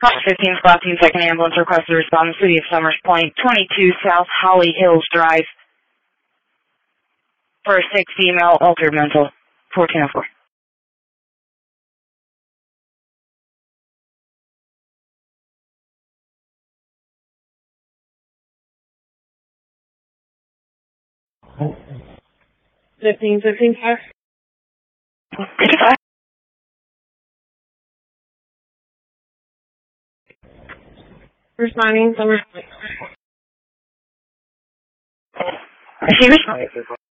15 Squad Team, second ambulance request to respond to the City of Summers Point, 22 South Holly Hills Drive, for a 6 female, altered mental, 1404. Fifteen, 5. 55. Responding, Summers Point. Receivers?